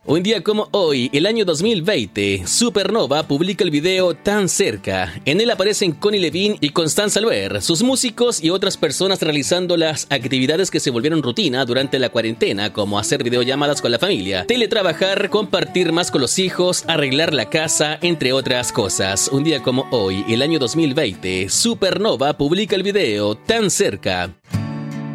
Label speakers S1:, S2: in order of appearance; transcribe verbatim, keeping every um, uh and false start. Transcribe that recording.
S1: Un día como hoy, el año dos mil veinte, Supernova publica el video Tan Cerca. En él aparecen Connie Levine y Constanza Loer, sus músicos y otras personas realizando las actividades que se volvieron rutina durante la cuarentena, como hacer videollamadas con la familia, teletrabajar, compartir más con los hijos, arreglar la casa, entre otras cosas. Un día como hoy, el año dos mil veinte, Supernova publica el video Tan Cerca.